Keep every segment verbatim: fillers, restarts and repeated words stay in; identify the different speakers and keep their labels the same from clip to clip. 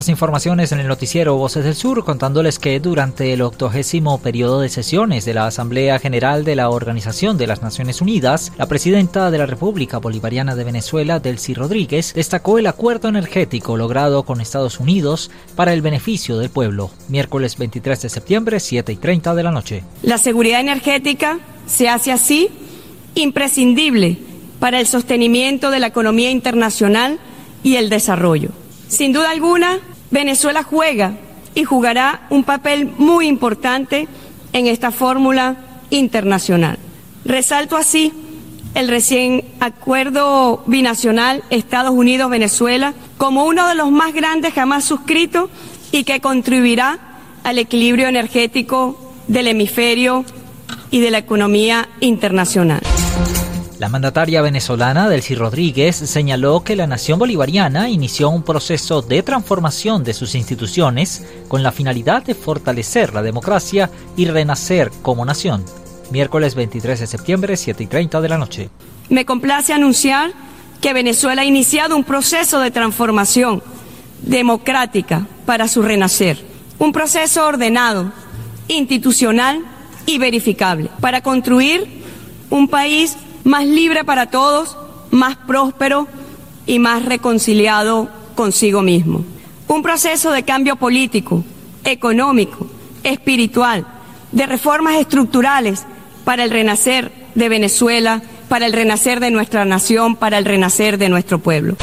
Speaker 1: Informaciones en el noticiero Voces del Sur, contándoles que durante el octogésimo periodo de sesiones de la Asamblea General de la Organización de las Naciones Unidas, la presidenta de la República Bolivariana de Venezuela, Delcy Rodríguez, destacó el acuerdo energético logrado con Estados Unidos para el beneficio del pueblo. Miércoles veintitrés de septiembre, siete y treinta de la noche.
Speaker 2: La seguridad energética se hace así imprescindible para el sostenimiento de la economía internacional y el desarrollo. Sin duda alguna, Venezuela juega y jugará un papel muy importante en esta fórmula internacional. Resalto así el recién acuerdo binacional Estados Unidos-Venezuela como uno de los más grandes jamás suscritos y que contribuirá al equilibrio energético del hemisferio y de la economía internacional.
Speaker 1: La mandataria venezolana Delcy Rodríguez señaló que la nación bolivariana inició un proceso de transformación de sus instituciones con la finalidad de fortalecer la democracia y renacer como nación. Miércoles veintitrés de septiembre, siete y treinta de la noche.
Speaker 2: Me complace anunciar que Venezuela ha iniciado un proceso de transformación democrática para su renacer. Un proceso ordenado, institucional y verificable para construir un país más libre para todos, más próspero y más reconciliado consigo mismo. Un proceso de cambio político, económico, espiritual, de reformas estructurales para el renacer de Venezuela, para el renacer de nuestra nación, para el renacer de nuestro pueblo.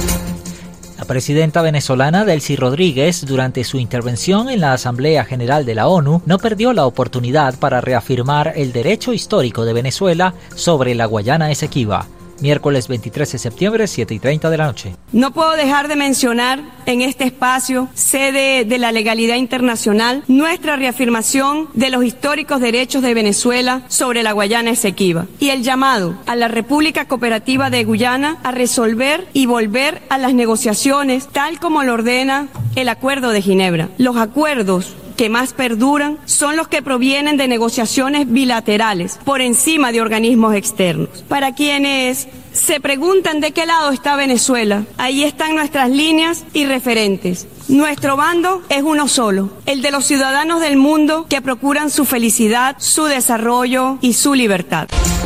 Speaker 1: La presidenta venezolana Delcy Rodríguez, durante su intervención en la Asamblea General de la ONU, no perdió la oportunidad para reafirmar el derecho histórico de Venezuela sobre la Guayana Esequiba. Miércoles veintitrés de septiembre, siete y treinta de la noche.
Speaker 2: No puedo dejar de mencionar en este espacio, sede de la legalidad internacional, nuestra reafirmación de los históricos derechos de Venezuela sobre la Guayana Esequiba y el llamado a la República Cooperativa de Guyana a resolver y volver a las negociaciones tal como lo ordena el Acuerdo de Ginebra. Los acuerdos que más perduran son los que provienen de negociaciones bilaterales por encima de organismos externos. Para quienes se preguntan de qué lado está Venezuela, ahí están nuestras líneas y referentes. Nuestro bando es uno solo, el de los ciudadanos del mundo que procuran su felicidad, su desarrollo y su libertad.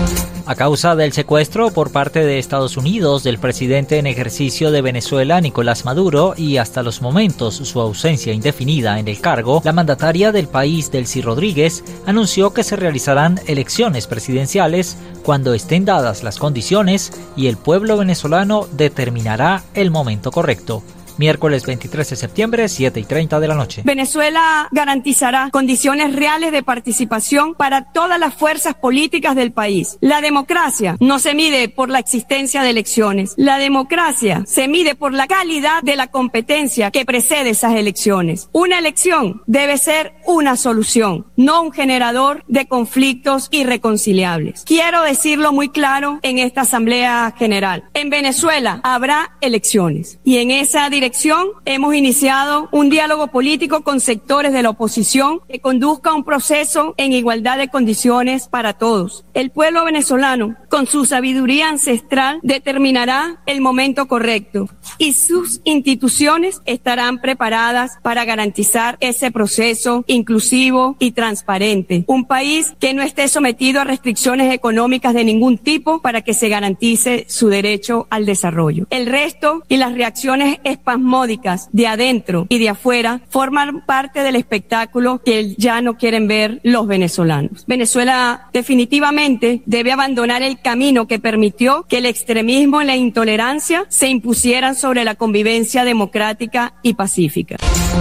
Speaker 1: A causa del secuestro por parte de Estados Unidos del presidente en ejercicio de Venezuela, Nicolás Maduro, y hasta los momentos su ausencia indefinida en el cargo, la mandataria del país, Delcy Rodríguez, anunció que se realizarán elecciones presidenciales cuando estén dadas las condiciones y el pueblo venezolano determinará el momento correcto. Miércoles veintitrés de septiembre, siete y treinta de la noche.
Speaker 2: Venezuela garantizará condiciones reales de participación para todas las fuerzas políticas del país. La democracia no se mide por la existencia de elecciones. La democracia se mide por la calidad de la competencia que precede esas elecciones. Una elección debe ser una solución, no un generador de conflictos irreconciliables. Quiero decirlo muy claro en esta Asamblea General. En Venezuela habrá elecciones y en esa dirección hemos iniciado un diálogo político con sectores de la oposición que conduzca a un proceso en igualdad de condiciones para todos. El pueblo venezolano, con su sabiduría ancestral, determinará el momento correcto y sus instituciones estarán preparadas para garantizar ese proceso inclusivo y transparente. Un país que no esté sometido a restricciones económicas de ningún tipo para que se garantice su derecho al desarrollo. El resto y las reacciones espasmódicas de adentro y de afuera forman parte del espectáculo que ya no quieren ver los venezolanos. Venezuela definitivamente debe abandonar el camino que permitió que el extremismo y la intolerancia se impusieran sobre la convivencia democrática y pacífica.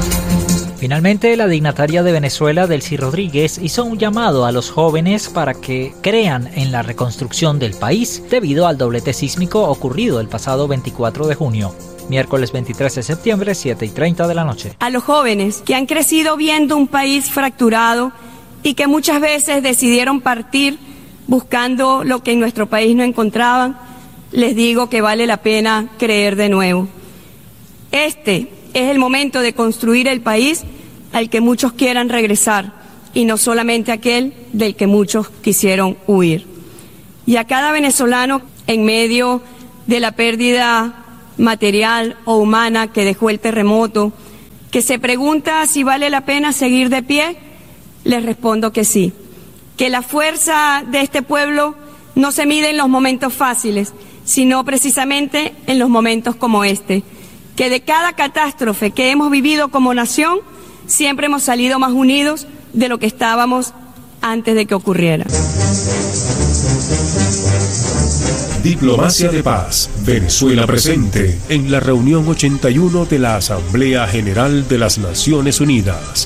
Speaker 1: Finalmente, la dignataria de Venezuela, Delcy Rodríguez, hizo un llamado a los jóvenes para que crean en la reconstrucción del país debido al doblete sísmico ocurrido el pasado veinticuatro de junio. Miércoles veintitrés de septiembre, siete y treinta de la noche.
Speaker 2: A los jóvenes que han crecido viendo un país fracturado y que muchas veces decidieron partir buscando lo que en nuestro país no encontraban, les digo que vale la pena creer de nuevo. Este es el momento de construir el país al que muchos quieran regresar y no solamente aquel del que muchos quisieron huir. Y a cada venezolano, en medio de la pérdida material o humana que dejó el terremoto, que se pregunta si vale la pena seguir de pie, les respondo que sí. Que la fuerza de este pueblo no se mide en los momentos fáciles, sino precisamente en los momentos como este. Que de cada catástrofe que hemos vivido como nación, siempre hemos salido más unidos de lo que estábamos antes de que ocurriera.
Speaker 3: Diplomacia de Paz. Venezuela presente en la reunión ochenta y uno de la Asamblea General de las Naciones Unidas.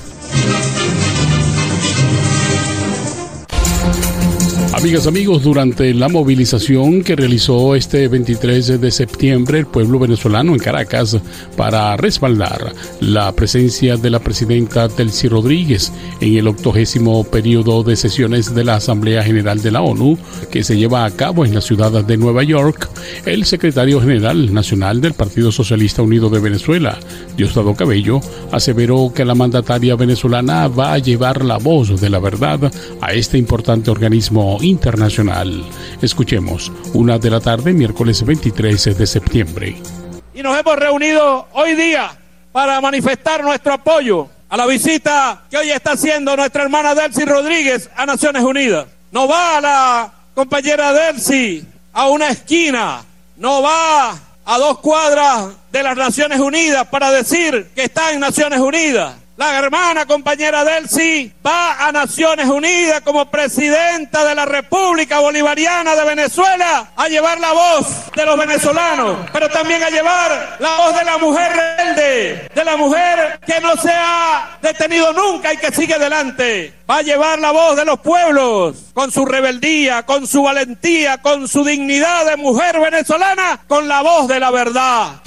Speaker 4: Amigas, amigos, durante la movilización que realizó este veintitrés de septiembre el pueblo venezolano en Caracas para respaldar la presencia de la presidenta Delcy Rodríguez en el octogésimo periodo de sesiones de la Asamblea General de la ONU que se lleva a cabo en la ciudad de Nueva York, el secretario general nacional del Partido Socialista Unido de Venezuela, Diosdado Cabello, aseveró que la mandataria venezolana va a llevar la voz de la verdad a este importante organismo internacional. Escuchemos, una de la tarde, miércoles veintitrés de septiembre.
Speaker 5: Y nos hemos reunido hoy día para manifestar nuestro apoyo a la visita que hoy está haciendo nuestra hermana Delcy Rodríguez a Naciones Unidas. No va la compañera Delcy a una esquina, no va a dos cuadras de las Naciones Unidas para decir que está en Naciones Unidas. La hermana compañera Delcy va a Naciones Unidas como presidenta de la República Bolivariana de Venezuela a llevar la voz de los venezolanos, pero también a llevar la voz de la mujer rebelde, de la mujer que no se ha detenido nunca y que sigue adelante. Va a llevar la voz de los pueblos con su rebeldía, con su valentía, con su dignidad de mujer venezolana, con la voz de la verdad.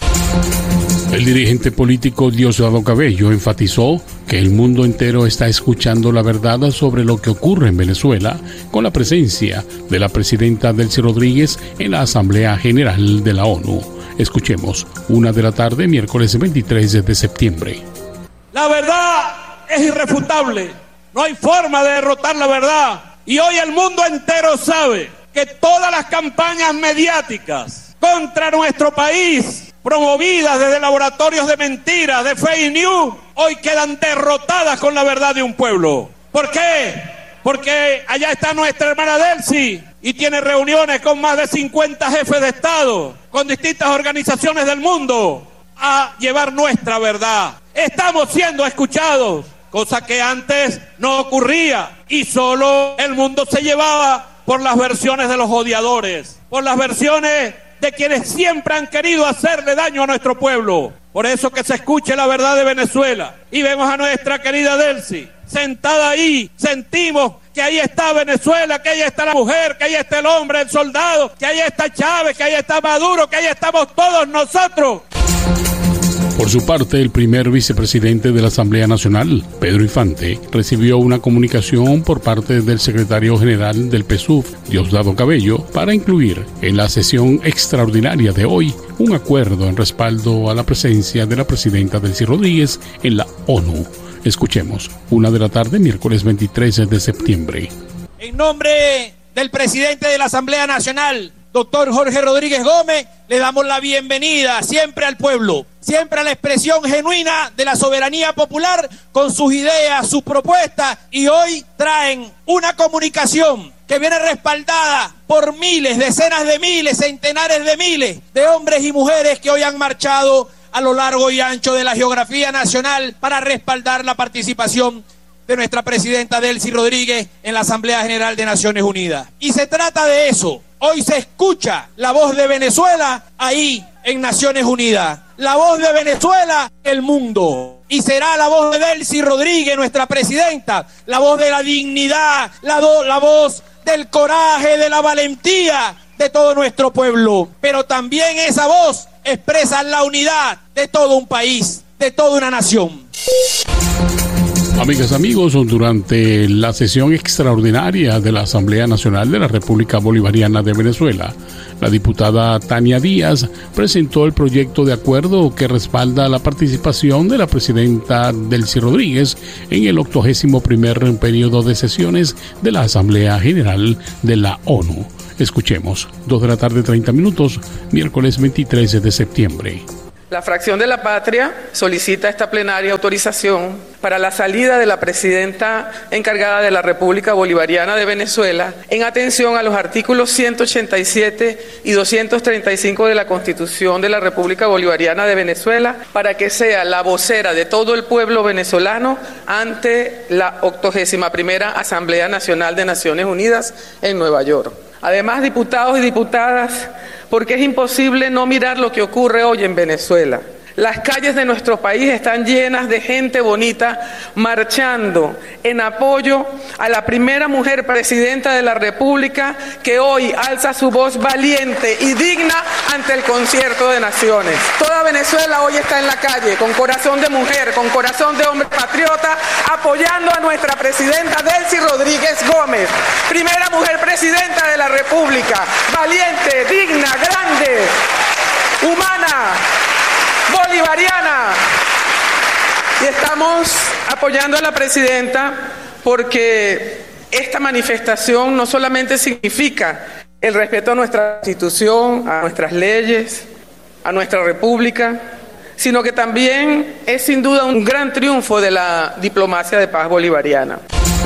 Speaker 4: El dirigente político Diosdado Cabello enfatizó que el mundo entero está escuchando la verdad sobre lo que ocurre en Venezuela con la presencia de la presidenta Delcy Rodríguez en la Asamblea General de la ONU. Escuchemos, una de la tarde, miércoles veintitrés de septiembre.
Speaker 5: La verdad es irrefutable. No hay forma de derrotar la verdad. Y hoy el mundo entero sabe que todas las campañas mediáticas contra nuestro país, promovidas desde laboratorios de mentiras, de fake news, hoy quedan derrotadas con la verdad de un pueblo. ¿Por qué? Porque allá está nuestra hermana Delcy y tiene reuniones con más de cincuenta jefes de Estado, con distintas organizaciones del mundo, a llevar nuestra verdad. Estamos siendo escuchados, cosa que antes no ocurría, y solo el mundo se llevaba por las versiones de los odiadores, por las versiones de quienes siempre han querido hacerle daño a nuestro pueblo. Por eso que se escuche la verdad de Venezuela. Y vemos a nuestra querida Delcy sentada ahí. Sentimos que ahí está Venezuela, que ahí está la mujer, que ahí está el hombre, el soldado, que ahí está Chávez, que ahí está Maduro, que ahí estamos todos nosotros.
Speaker 4: Por su parte, el primer vicepresidente de la Asamblea Nacional, Pedro Infante, recibió una comunicación por parte del secretario general del P S U V, Diosdado Cabello, para incluir en la sesión extraordinaria de hoy un acuerdo en respaldo a la presencia de la presidenta Delcy Rodríguez en la ONU. Escuchemos, una de la tarde, miércoles veintitrés de septiembre.
Speaker 5: En nombre del presidente de la Asamblea Nacional, doctor Jorge Rodríguez Gómez, le damos la bienvenida siempre al pueblo, siempre a la expresión genuina de la soberanía popular con sus ideas, sus propuestas, y hoy traen una comunicación que viene respaldada por miles, decenas de miles, centenares de miles de hombres y mujeres que hoy han marchado a lo largo y ancho de la geografía nacional para respaldar la participación de nuestra presidenta Delcy Rodríguez en la Asamblea General de Naciones Unidas. Y se trata de eso. Hoy se escucha la voz de Venezuela ahí en Naciones Unidas. La voz de Venezuela, el mundo. Y será la voz de Delcy Rodríguez, nuestra presidenta, la voz de la dignidad, la, do, la voz del coraje, de la valentía de todo nuestro pueblo. Pero también esa voz expresa la unidad de todo un país, de toda una nación.
Speaker 4: Amigas, amigos, durante la sesión extraordinaria de la Asamblea Nacional de la República Bolivariana de Venezuela, la diputada Tania Díaz presentó el proyecto de acuerdo que respalda la participación de la presidenta Delcy Rodríguez en el octogésimo primer periodo de sesiones de la Asamblea General de la ONU. Escuchemos, dos de la tarde, treinta minutos, miércoles veintitrés de septiembre.
Speaker 6: La Fracción de la Patria solicita a esta plenaria autorización para la salida de la presidenta encargada de la República Bolivariana de Venezuela en atención a los artículos ciento ochenta y siete y doscientos treinta y cinco de la Constitución de la República Bolivariana de Venezuela para que sea la vocera de todo el pueblo venezolano ante la octogésima primera Asamblea Nacional de Naciones Unidas en Nueva York. Además, diputados y diputadas, porque es imposible no mirar lo que ocurre hoy en Venezuela. Las calles de nuestro país están llenas de gente bonita marchando en apoyo a la primera mujer presidenta de la República que hoy alza su voz valiente y digna ante el concierto de naciones. Toda Venezuela hoy está en la calle con corazón de mujer, con corazón de hombre patriota, apoyando a nuestra presidenta Delcy Rodríguez Gómez, primera mujer presidenta de la República, valiente, digna, grande, humana, bolivariana. Y estamos apoyando a la presidenta porque esta manifestación no solamente significa el respeto a nuestra Constitución, a nuestras leyes, a nuestra República, sino que también es sin duda un gran triunfo de la diplomacia de paz bolivariana.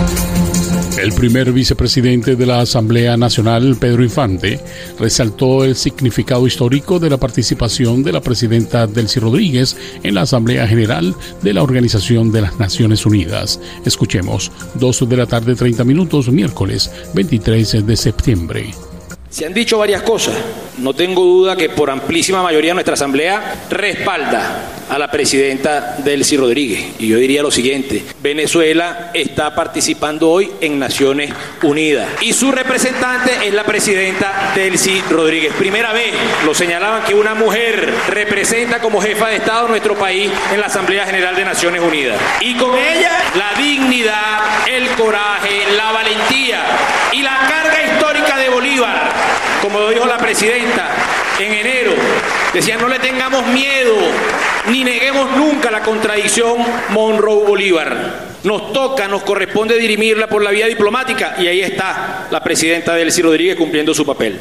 Speaker 4: El primer vicepresidente de la Asamblea Nacional, Pedro Infante, resaltó el significado histórico de la participación de la presidenta Delcy Rodríguez en la Asamblea General de la Organización de las Naciones Unidas. Escuchemos, dos de la tarde, treinta minutos, miércoles veintitrés de septiembre.
Speaker 7: Se han dicho varias cosas. No tengo duda que por amplísima mayoría nuestra Asamblea respalda a la presidenta Delcy Rodríguez. Y yo diría lo siguiente: Venezuela está participando hoy en Naciones Unidas y su representante es la presidenta Delcy Rodríguez. Primera vez, lo señalaban, que una mujer representa como jefa de Estado nuestro país en la Asamblea General de Naciones Unidas. Y con ella la dignidad, el coraje, la valentía y la carga histórica de Bolívar. Como lo dijo la presidenta en enero, decía: no le tengamos miedo ni neguemos nunca la contradicción Monroe-Bolívar. Nos toca, nos corresponde dirimirla por la vía diplomática, y ahí está la presidenta Delcy Rodríguez cumpliendo su papel.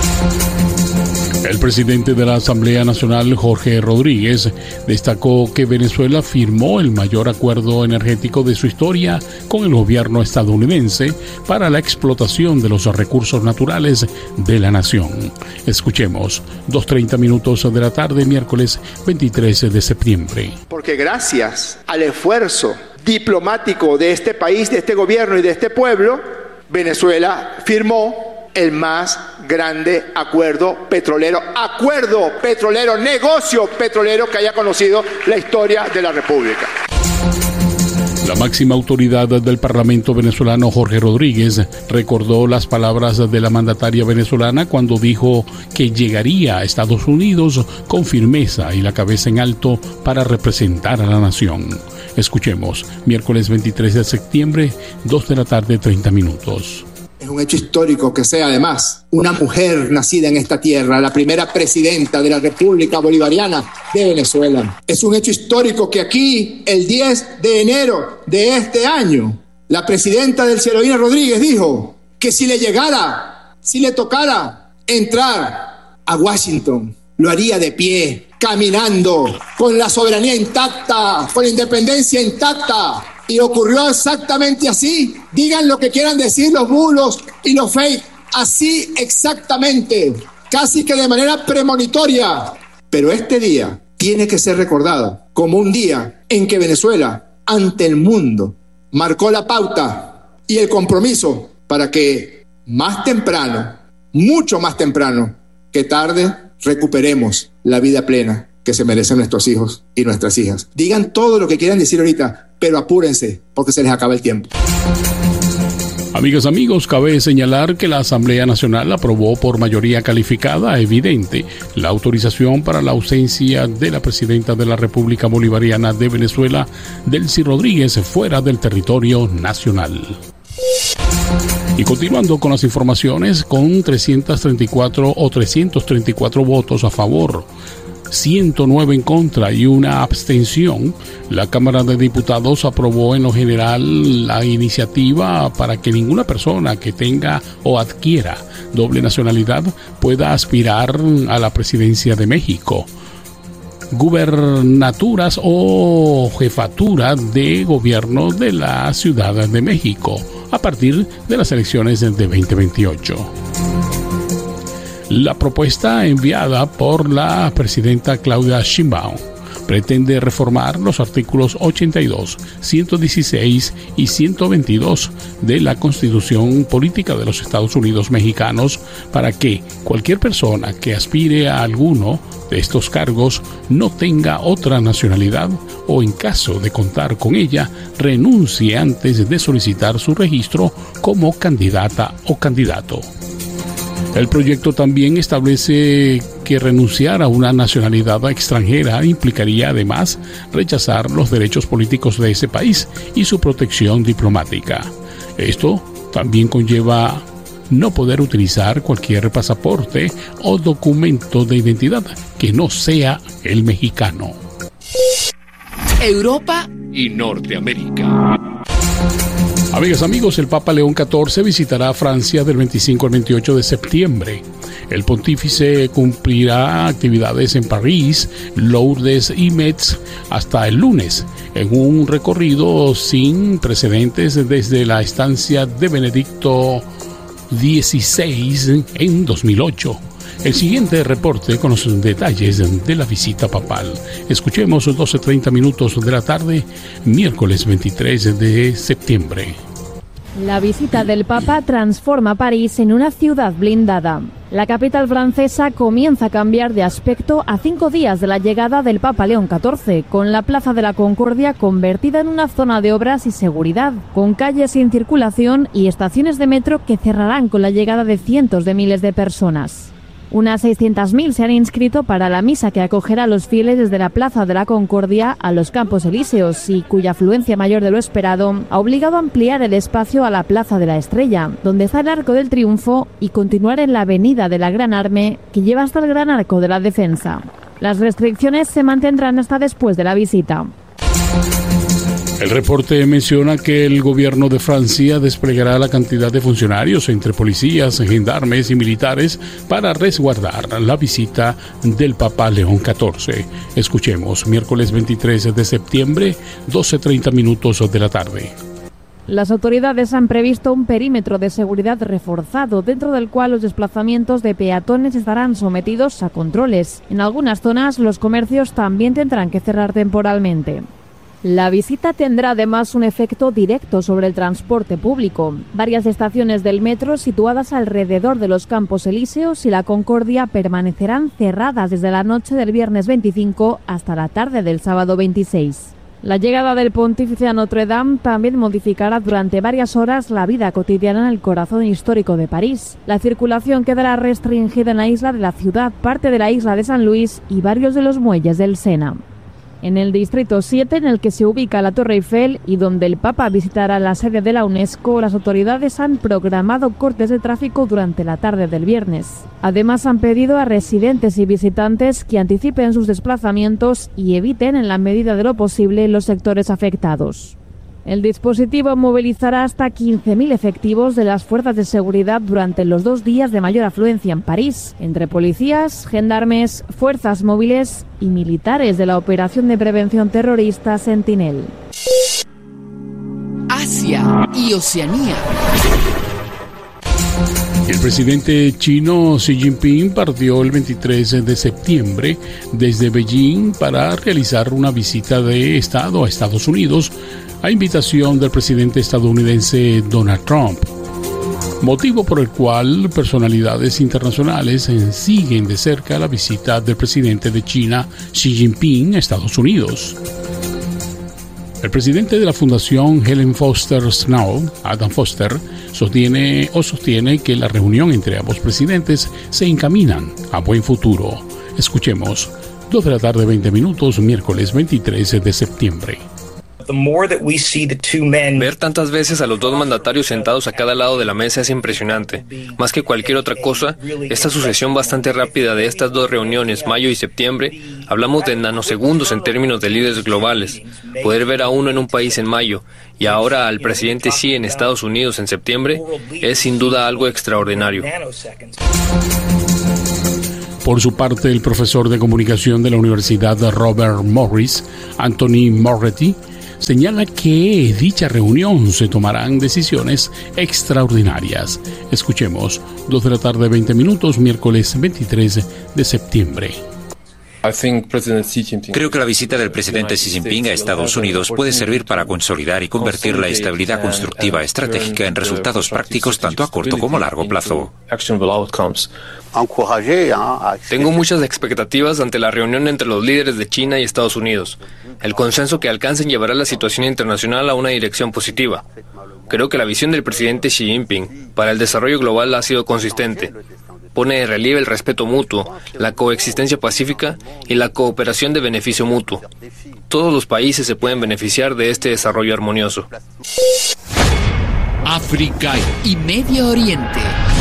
Speaker 4: El presidente de la Asamblea Nacional, Jorge Rodríguez, destacó que Venezuela firmó el mayor acuerdo energético de su historia con el gobierno estadounidense para la explotación de los recursos naturales de la nación. Escuchemos, dos treinta minutos de la tarde, miércoles veintitrés de septiembre.
Speaker 8: Porque gracias al esfuerzo diplomático de este país, de este gobierno y de este pueblo, Venezuela firmó el más grande acuerdo petrolero, acuerdo petrolero, negocio petrolero que haya conocido la historia de la República.
Speaker 4: La máxima autoridad del Parlamento venezolano, Jorge Rodríguez, recordó las palabras de la mandataria venezolana cuando dijo que llegaría a Estados Unidos con firmeza y la cabeza en alto para representar a la nación. Escuchemos, miércoles veintitrés de septiembre, dos de la tarde, treinta minutos.
Speaker 8: Es un hecho histórico que sea, además, una mujer nacida en esta tierra, la primera presidenta de la República Bolivariana de Venezuela. Es un hecho histórico que aquí, el diez de enero de este año, la presidenta Delcy Rodríguez dijo que si le llegara, si le tocara entrar a Washington, lo haría de pie, caminando, con la soberanía intacta, con la independencia intacta. Y ocurrió exactamente así. Digan lo que quieran decir los bulos y los fake. Así exactamente, casi que de manera premonitoria. Pero este día tiene que ser recordado como un día en que Venezuela, ante el mundo, marcó la pauta y el compromiso para que más temprano, mucho más temprano que tarde, recuperemos la vida plena que se merecen nuestros hijos y nuestras hijas. Digan todo lo que quieran decir ahorita, pero apúrense, porque se les acaba el tiempo.
Speaker 4: Amigas, amigos, cabe señalar que la Asamblea Nacional aprobó por mayoría calificada evidente la autorización para la ausencia de la presidenta de la República Bolivariana de Venezuela, Delcy Rodríguez, fuera del territorio nacional. Y continuando con las informaciones, con trescientos treinta y cuatro o trescientos treinta y cuatro votos a favor, ciento nueve en contra y una abstención, la Cámara de Diputados aprobó en lo general la iniciativa para que ninguna persona que tenga o adquiera doble nacionalidad pueda aspirar a la presidencia de México. gubernaturas o jefatura de gobierno de la Ciudad de México a partir de las elecciones de veinte veintiocho. La propuesta enviada por la presidenta Claudia Sheinbaum pretende reformar los artículos ochenta y dos, ciento dieciséis y ciento veintidós de la Constitución Política de los Estados Unidos Mexicanos para que cualquier persona que aspire a alguno de estos cargos no tenga otra nacionalidad o, en caso de contar con ella, renuncie antes de solicitar su registro como candidata o candidato. El proyecto también establece que renunciar a una nacionalidad extranjera implicaría además rechazar los derechos políticos de ese país y su protección diplomática. Esto también conlleva no poder utilizar cualquier pasaporte o documento de identidad que no sea el mexicano.
Speaker 9: Europa y Norteamérica.
Speaker 4: Amigas, amigos, el Papa León catorce visitará Francia del veinticinco al veintiocho de septiembre. El pontífice cumplirá actividades en París, Lourdes y Metz hasta el lunes, en un recorrido sin precedentes desde la estancia de Benedicto dieciséis en dos mil ocho. El siguiente reporte con los detalles de la visita papal. Escuchemos doce treinta minutos de la tarde, miércoles veintitrés de septiembre.
Speaker 10: La visita del Papa transforma París en una ciudad blindada. La capital francesa comienza a cambiar de aspecto a cinco días de la llegada del Papa León catorce, con la Plaza de la Concordia convertida en una zona de obras y seguridad, con calles sin circulación y estaciones de metro que cerrarán con la llegada de cientos de miles de personas. Unas seiscientas mil se han inscrito para la misa que acogerá a los fieles desde la Plaza de la Concordia a los Campos Elíseos y cuya afluencia mayor de lo esperado ha obligado a ampliar el espacio a la Plaza de la Estrella, donde está el Arco del Triunfo, y continuar en la Avenida de la Gran Arme, que lleva hasta el Gran Arco de la Defensa. Las restricciones se mantendrán hasta después de la visita.
Speaker 4: El reporte menciona que el gobierno de Francia desplegará la cantidad de funcionarios entre policías, gendarmes y militares para resguardar la visita del Papa León catorce. Escuchemos, miércoles veintitrés de septiembre, doce treinta minutos de la tarde.
Speaker 10: Las autoridades han previsto un perímetro de seguridad reforzado, dentro del cual los desplazamientos de peatones estarán sometidos a controles. En algunas zonas, los comercios también tendrán que cerrar temporalmente. La visita tendrá además un efecto directo sobre el transporte público. Varias estaciones del metro situadas alrededor de los Campos Elíseos y la Concordia permanecerán cerradas desde la noche del viernes veinticinco hasta la tarde del sábado veintiséis. La llegada del pontífice a Notre Dame también modificará durante varias horas la vida cotidiana en el corazón histórico de París. La circulación quedará restringida en la isla de la Ciudad, parte de la isla de San Luis y varios de los muelles del Sena. En el distrito siete, en el que se ubica la Torre Eiffel y donde el Papa visitará la sede de la UNESCO, las autoridades han programado cortes de tráfico durante la tarde del viernes. Además, han pedido a residentes y visitantes que anticipen sus desplazamientos y eviten, en la medida de lo posible, los sectores afectados. El dispositivo movilizará hasta quince mil efectivos de las fuerzas de seguridad durante los dos días de mayor afluencia en París, entre policías, gendarmes, fuerzas móviles y militares de la Operación de Prevención Terrorista Sentinel.
Speaker 9: Asia y Oceanía.
Speaker 4: El presidente chino Xi Jinping partió el veintitrés de septiembre desde Beijing para realizar una visita de Estado a Estados Unidos a invitación del presidente estadounidense Donald Trump, motivo por el cual personalidades internacionales siguen de cerca la visita del presidente de China Xi Jinping a Estados Unidos. El presidente de la Fundación Helen Foster Snow, Adam Foster, sostiene o sostiene que la reunión entre ambos presidentes se encaminan a buen futuro. Escuchemos, dos de la tarde, veinte minutos, miércoles veintitrés de septiembre.
Speaker 11: Ver tantas veces a los dos mandatarios sentados a cada lado de la mesa es impresionante. Más que cualquier otra cosa, esta sucesión bastante rápida de estas dos reuniones, mayo y septiembre, hablamos de nanosegundos en términos de líderes globales. Poder ver a uno en un país en mayo y ahora al presidente Xi en Estados Unidos en septiembre es sin duda algo extraordinario.
Speaker 4: Por su parte, el profesor de comunicación de la Universidad Robert Morris, Anthony Moretti, señala que en dicha reunión se tomarán decisiones extraordinarias. Escuchemos, dos de la tarde, veinte minutos, miércoles veintitrés de septiembre.
Speaker 12: Creo que la visita del presidente Xi Jinping a Estados Unidos puede servir para consolidar y convertir la estabilidad constructiva estratégica en resultados prácticos tanto a corto como a largo plazo.
Speaker 11: Tengo muchas expectativas ante la reunión entre los líderes de China y Estados Unidos. El consenso que alcancen llevará la situación internacional a una dirección positiva. Creo que la visión del presidente Xi Jinping para el desarrollo global ha sido consistente. Pone de relieve el respeto mutuo, la coexistencia pacífica y la cooperación de beneficio mutuo. Todos los países se pueden beneficiar de este desarrollo armonioso.
Speaker 9: África y Medio Oriente.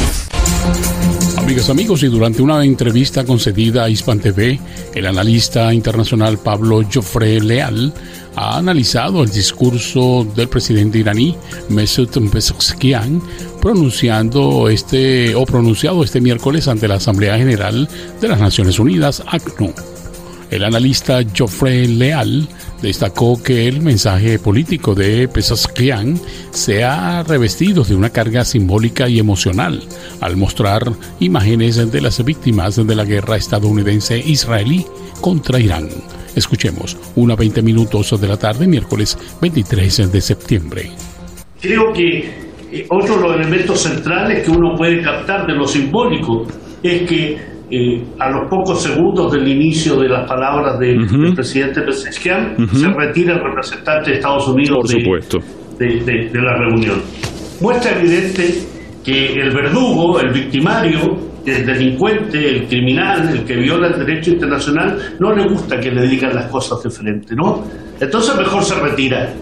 Speaker 4: Amigas, amigos, y durante una entrevista concedida a Hispan T V, el analista internacional Pablo Joffre Leal ha analizado el discurso del presidente iraní Mesut Pezeshkian pronunciando este o pronunciado este miércoles ante la Asamblea General de las Naciones Unidas, A C N U. El analista Joffre Leal destacó que el mensaje político de Pezeshkian se ha revestido de una carga simbólica y emocional al mostrar imágenes de las víctimas de la guerra estadounidense-israelí contra Irán. Escuchemos, una veinte minutos de la tarde, miércoles veintitrés de septiembre.
Speaker 13: Creo que eh, otro de los elementos centrales que uno puede captar de lo simbólico es que eh, a los pocos segundos del inicio de las palabras de, uh-huh. del presidente Pezeshkian uh-huh. se retira el representante de Estados Unidos
Speaker 14: Por supuesto.
Speaker 13: De, de, de, de la reunión. Muestra evidente que el verdugo, el victimario, el delincuente, el criminal, el que viola el derecho internacional, no le gusta que le digan las cosas de frente, ¿no? Entonces mejor se retira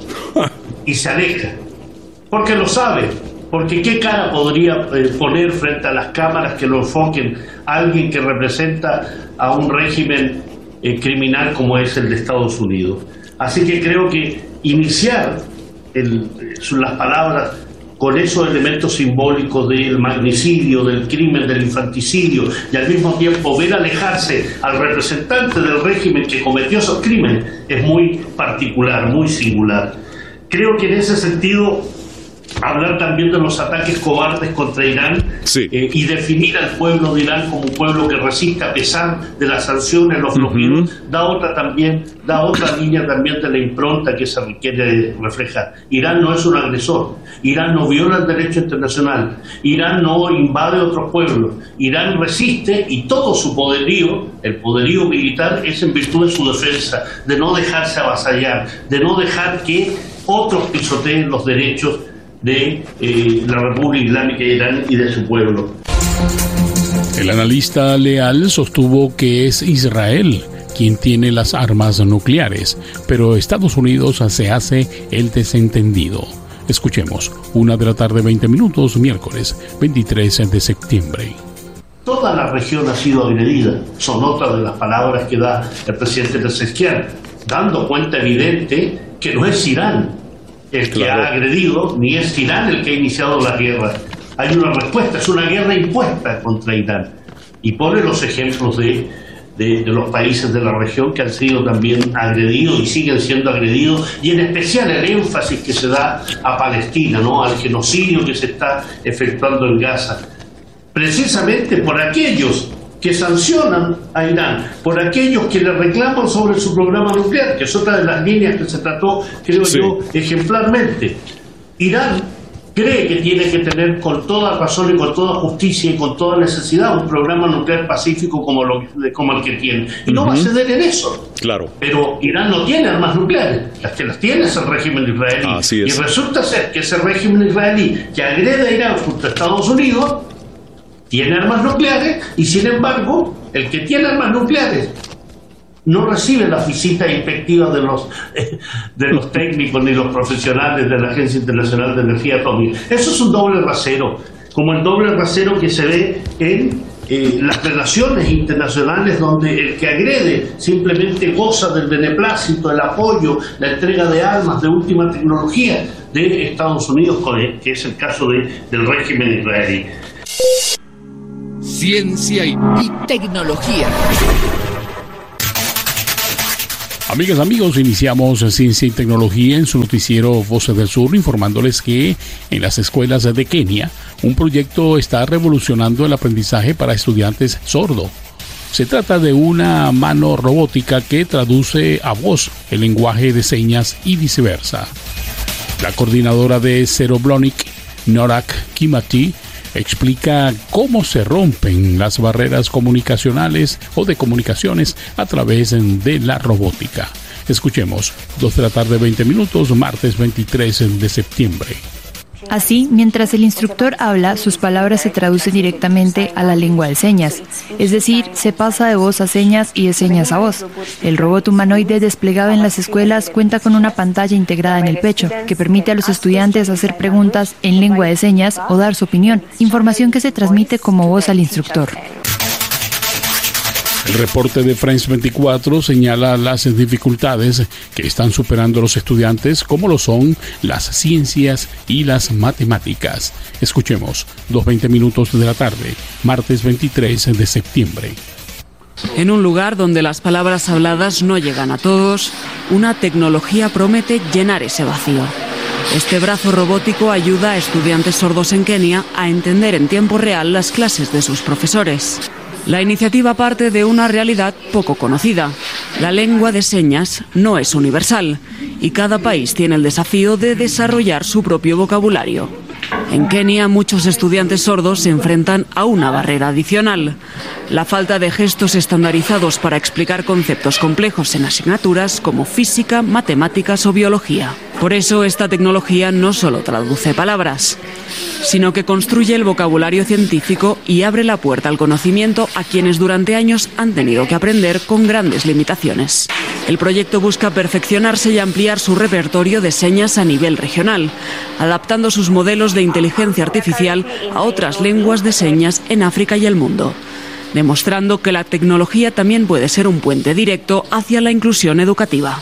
Speaker 13: y se aleja, porque lo sabe, porque qué cara podría eh, poner frente a las cámaras que lo enfoquen a alguien que representa a un régimen eh, criminal como es el de Estados Unidos. Así que creo que iniciar el, las palabras con esos elementos simbólicos del magnicidio, del crimen, del infanticidio, y al mismo tiempo ver alejarse al representante del régimen que cometió esos crímenes, es muy particular, muy singular. Creo que en ese sentido, hablar también de los ataques cobardes contra Irán sí. eh, y definir al pueblo de Irán como un pueblo que resiste a pesar de las sanciones, los bloqueos, uh-huh. da otra también, da otra línea también de la impronta que se requiere reflejar. Irán no es un agresor, Irán no viola el derecho internacional, Irán no invade otros pueblos, Irán resiste y todo su poderío, el poderío militar, es en virtud de su defensa, de no dejarse avasallar, de no dejar que otros pisoteen los derechos de eh, la República Islámica de Irán y de su pueblo.
Speaker 4: El analista Leal sostuvo que es Israel quien tiene las armas nucleares, pero Estados Unidos se hace el desentendido. Escuchemos, una de la tarde, veinte minutos, miércoles veintitrés de septiembre.
Speaker 13: Toda la región ha sido agredida, son otras de las palabras que da el presidente Pezeshkian, dando cuenta evidente que no es Irán el que claro. ha agredido, ni es Irán el que ha iniciado la guerra. Hay una respuesta, es una guerra impuesta contra Irán. Y pone los ejemplos de, de, de los países de la región que han sido también agredidos y siguen siendo agredidos, y en especial el énfasis que se da a Palestina, ¿no? Al genocidio que se está efectuando en Gaza. Precisamente por aquellos que sancionan a Irán, por aquellos que le reclaman sobre su programa nuclear, que es otra de las líneas que se trató, creo sí. yo, ejemplarmente. Irán cree que tiene que tener con toda razón y con toda justicia y con toda necesidad un programa nuclear pacífico como, lo, como el que tiene. Y no uh-huh. va a ceder en eso.
Speaker 14: Claro.
Speaker 13: Pero Irán no tiene armas nucleares. Las que las tiene es el régimen israelí.
Speaker 14: Así es.
Speaker 13: Y resulta ser que ese régimen israelí que agrede a Irán junto a Estados Unidos tiene armas nucleares, y sin embargo, el que tiene armas nucleares no recibe las visitas inspectivas de los, de los técnicos ni los profesionales de la Agencia Internacional de Energía Atómica. Eso es un doble rasero, como el doble rasero que se ve en eh, las relaciones internacionales, donde el que agrede simplemente goza del beneplácito, el apoyo, la entrega de armas de última tecnología de Estados Unidos, que es el caso de, del régimen israelí.
Speaker 9: ciencia y, y tecnología.
Speaker 4: Amigas, amigos, iniciamos Ciencia y Tecnología en su noticiero Voces del Sur, informándoles que en las escuelas de Kenia un proyecto está revolucionando el aprendizaje para estudiantes sordos. Se trata de una mano robótica que traduce a voz el lenguaje de señas y viceversa. La coordinadora de Ceroblonic, Norak Kimati, explica cómo se rompen las barreras comunicacionales o de comunicaciones a través de la robótica. Escuchemos, dos de la tarde, veinte minutos, martes veintitrés de septiembre.
Speaker 14: Así, mientras el instructor habla, sus palabras se traducen directamente a la lengua de señas, es decir, se pasa de voz a señas y de señas a voz. El robot humanoide desplegado en las escuelas cuenta con una pantalla integrada en el pecho, que permite a los estudiantes hacer preguntas en lengua de señas o dar su opinión, información que se transmite como voz al instructor.
Speaker 4: El reporte de France veinticuatro señala las dificultades que están superando los estudiantes, como lo son las ciencias y las matemáticas. Escuchemos, dos veinte minutos de la tarde, martes veintitrés de septiembre.
Speaker 15: En un lugar donde las palabras habladas no llegan a todos, una tecnología promete llenar ese vacío. Este brazo robótico ayuda a estudiantes sordos en Kenia a entender en tiempo real las clases de sus profesores. La iniciativa parte de una realidad poco conocida. La lengua de señas no es universal y cada país tiene el desafío de desarrollar su propio vocabulario. En Kenia, muchos estudiantes sordos se enfrentan a una barrera adicional: la falta de gestos estandarizados para explicar conceptos complejos en asignaturas como física, matemáticas o biología. Por eso, esta tecnología no solo traduce palabras, sino que construye el vocabulario científico y abre la puerta al conocimiento a quienes durante años han tenido que aprender con grandes limitaciones. El proyecto busca perfeccionarse y ampliar su repertorio de señas a nivel regional, adaptando sus modelos de inteligencia artificial a otras lenguas de señas en África y el mundo, demostrando que la tecnología también puede ser un puente directo hacia la inclusión educativa.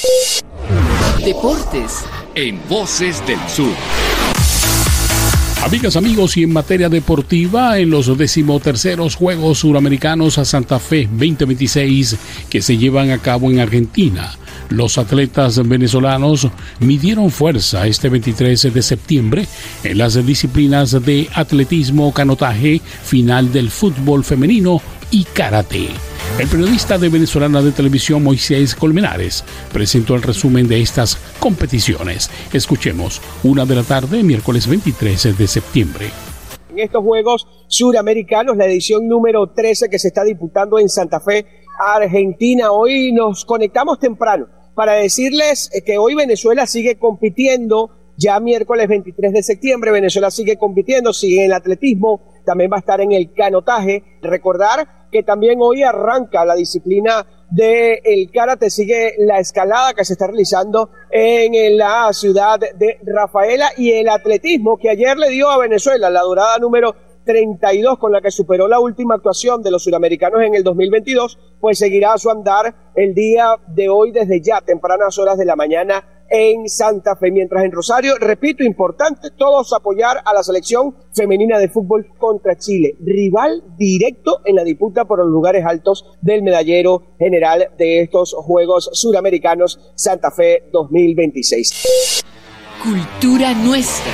Speaker 9: Deportes en Voces del Sur.
Speaker 4: Amigas, amigos, y en materia deportiva, en los decimoterceros Juegos Suramericanos a Santa Fe veinte veintiséis que se llevan a cabo en Argentina, los atletas venezolanos midieron fuerza este veintitrés de septiembre en las disciplinas de atletismo, canotaje, final del fútbol femenino y karate. El periodista de Venezolana de Televisión, Moisés Colmenares, presentó el resumen de estas competiciones. Escuchemos, una de la tarde, miércoles veintitrés de septiembre.
Speaker 16: En estos Juegos Suramericanos, la edición número trece que se está disputando en Santa Fe, Argentina. Hoy nos conectamos temprano para decirles que hoy Venezuela sigue compitiendo. Ya miércoles veintitrés de septiembre, Venezuela sigue compitiendo, sigue en el atletismo, también va a estar en el canotaje. Recordar que también hoy arranca la disciplina del karate, sigue la escalada que se está realizando en la ciudad de Rafaela, y el atletismo que ayer le dio a Venezuela la dorada número treinta y dos, con la que superó la última actuación de los suramericanos en el dos mil veintidós, pues seguirá a su andar el día de hoy desde ya tempranas horas de la mañana en Santa Fe. Mientras en Rosario, repito, importante todos apoyar a la selección femenina de fútbol contra Chile, rival directo en la disputa por los lugares altos del medallero general de estos Juegos Suramericanos Santa Fe dos mil veintiséis.
Speaker 9: Cultura nuestra.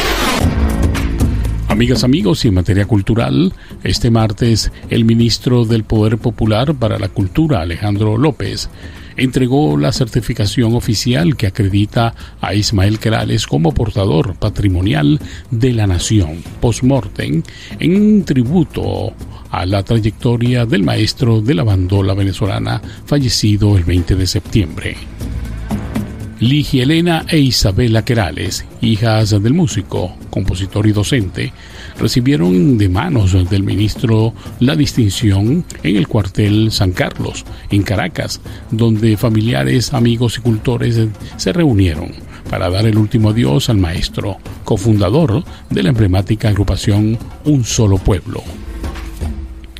Speaker 4: Amigas, amigos, y en materia cultural, este martes el ministro del Poder Popular para la Cultura, Alejandro López, entregó la certificación oficial que acredita a Ismael Querales como portador patrimonial de la nación, post-mortem, en tributo a la trayectoria del maestro de la bandola venezolana fallecido el veinte de septiembre. Ligia Elena e Isabela Querales, hijas del músico, compositor y docente, recibieron de manos del ministro la distinción en el cuartel San Carlos, en Caracas, donde familiares, amigos y cultores se reunieron para dar el último adiós al maestro, cofundador de la emblemática agrupación Un Solo Pueblo.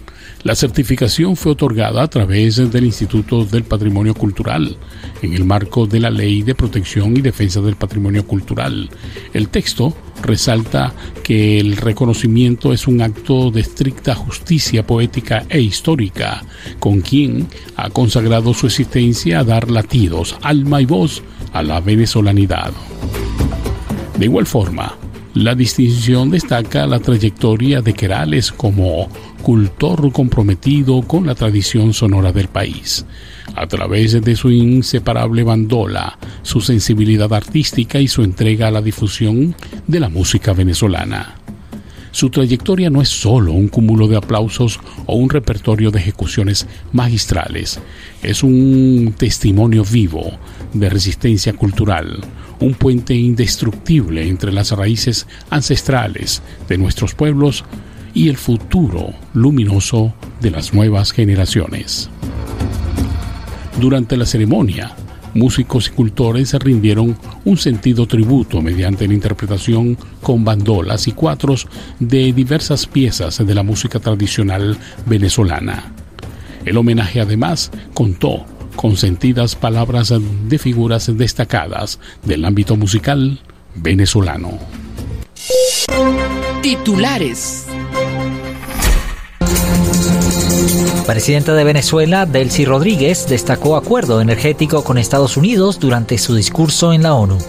Speaker 4: La certificación fue otorgada a través del Instituto del Patrimonio Cultural, en el marco de la Ley de Protección y Defensa del Patrimonio Cultural. El texto resalta que el reconocimiento es un acto de estricta justicia poética e histórica, con quien ha consagrado su existencia a dar latidos, alma y voz a la venezolanidad. De igual forma, la distinción destaca la trayectoria de Querales como cultor comprometido con la tradición sonora del país, a través de su inseparable bandola, su sensibilidad artística y su entrega a la difusión de la música venezolana. Su trayectoria no es solo un cúmulo de aplausos o un repertorio de ejecuciones magistrales, es un testimonio vivo de resistencia cultural, un puente indestructible entre las raíces ancestrales de nuestros pueblos y el futuro luminoso de las nuevas generaciones. Durante la ceremonia, músicos y cultores rindieron un sentido tributo mediante la interpretación con bandolas y cuatros de diversas piezas de la música tradicional venezolana. El homenaje además contó con sentidas palabras de figuras destacadas del ámbito musical venezolano.
Speaker 9: Titulares.
Speaker 1: Presidenta de Venezuela, Delcy Rodríguez, destacó acuerdo energético con Estados Unidos durante su discurso en la ONU.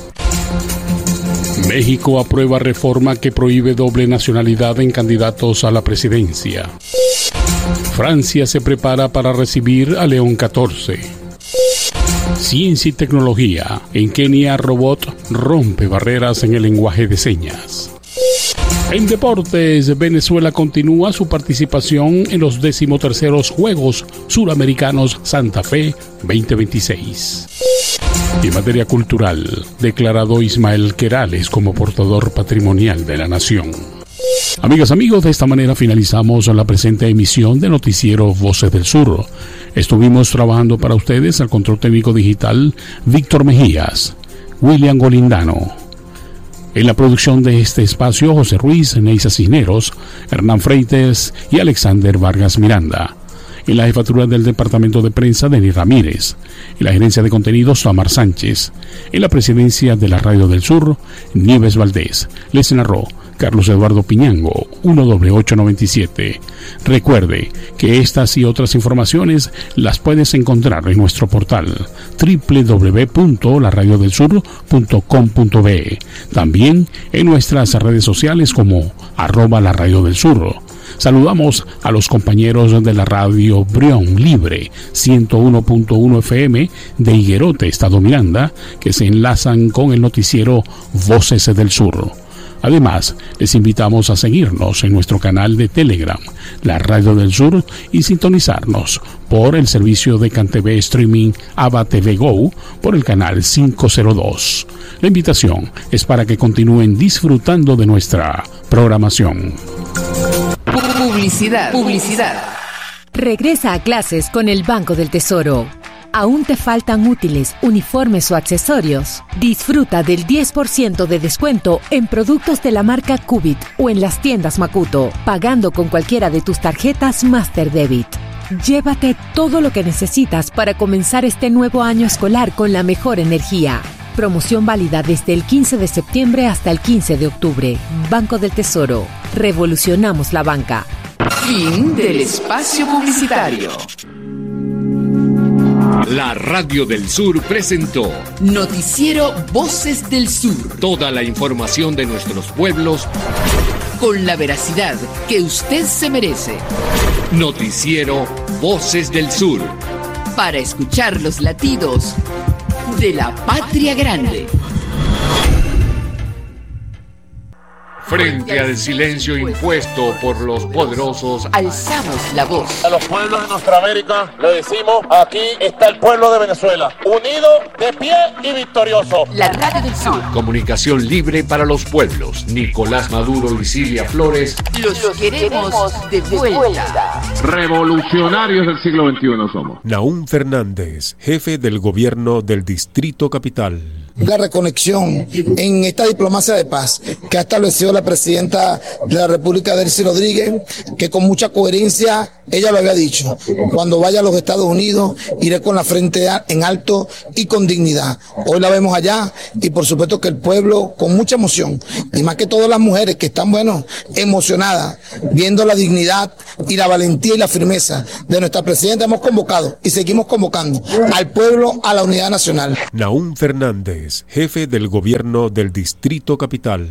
Speaker 4: México aprueba reforma que prohíbe doble nacionalidad en candidatos a la presidencia. Francia se prepara para recibir a León catorce. Ciencia y tecnología. En Kenia, robot rompe barreras en el lenguaje de señas. En deportes, Venezuela continúa su participación en los decimoterceros Juegos Suramericanos Santa Fe veinte veintiséis. Y en materia cultural, declarado Ismael Querales como portador patrimonial de la nación. Amigas, amigos, de esta manera finalizamos la presente emisión de Noticiero Voces del Sur. Estuvimos trabajando para ustedes al control técnico digital Víctor Mejías, William Golindano. En la producción de este espacio, José Ruiz, Neisa Cisneros, Hernán Freites y Alexander Vargas Miranda. En la jefatura del departamento de prensa, Denis Ramírez. En la gerencia de contenidos, Tamar Sánchez. En la presidencia de la Radio del Sur, Nieves Valdés. Les narró Carlos Eduardo Piñango, uno doble ocho noventa y siete. Recuerde que estas y otras informaciones las puedes encontrar en nuestro portal doble u doble u doble u punto la radio del sur punto com punto be. También en nuestras redes sociales como arroba la radio del sur. Saludamos a los compañeros de la radio Brión Libre ciento uno punto uno F M de Higuerote, Estado Miranda, que se enlazan con el noticiero Voces del Sur. Además, les invitamos a seguirnos en nuestro canal de Telegram, La Radio del Sur, y sintonizarnos por el servicio de CanTV Streaming Ava T V Go por el canal quinientos dos. La invitación es para que continúen disfrutando de nuestra programación.
Speaker 9: Publicidad. Publicidad.
Speaker 17: Regresa a clases con el Banco del Tesoro. ¿Aún te faltan útiles, uniformes o accesorios? Disfruta del diez por ciento de descuento en productos de la marca Cubit o en las tiendas Makuto, pagando con cualquiera de tus tarjetas Master Debit. Llévate todo lo que necesitas para comenzar este nuevo año escolar con la mejor energía. Promoción válida desde el quince de septiembre hasta el quince de octubre. Banco del Tesoro. Revolucionamos la banca.
Speaker 9: Fin del espacio publicitario. La Radio del Sur presentó Noticiero Voces del Sur. Toda la información de nuestros pueblos con la veracidad que usted se merece. Noticiero Voces del Sur. Para escuchar los latidos de la patria grande. Frente al silencio impuesto por los poderosos, alzamos la voz.
Speaker 18: A los pueblos de nuestra América le decimos, aquí está el pueblo de Venezuela, unido, de pie y victorioso.
Speaker 9: La Radio del Sur. Comunicación libre para los pueblos. Nicolás Maduro y Silvia Flores. Los, los queremos de vuelta.
Speaker 19: Revolucionarios del siglo veintiuno somos.
Speaker 3: Nahum Fernández, jefe del gobierno del Distrito Capital.
Speaker 20: La reconexión en esta diplomacia de paz que ha establecido la presidenta de la República, Delcy Rodríguez, que con mucha coherencia Ella lo había dicho, cuando vaya a los Estados Unidos iré con la frente en alto y con dignidad. Hoy la vemos allá y por supuesto que el pueblo con mucha emoción, y más que todas las mujeres que están, bueno, emocionadas, viendo la dignidad y la valentía y la firmeza de nuestra presidenta, hemos convocado y seguimos convocando al pueblo a la unidad nacional.
Speaker 3: Nahum Fernández, jefe del gobierno del Distrito Capital.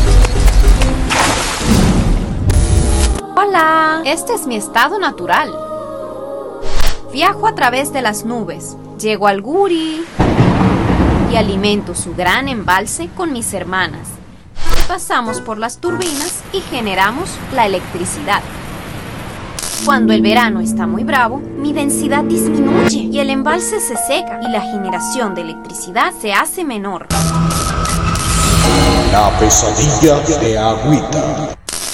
Speaker 21: Hola, este es mi estado natural. Viajo a través de las nubes, llego al Guri y alimento su gran embalse con mis hermanas. Pasamos por las turbinas y generamos la electricidad. Cuando el verano está muy bravo, mi densidad disminuye y el embalse se seca y la generación de electricidad se hace menor.
Speaker 22: La pesadilla de Agüita.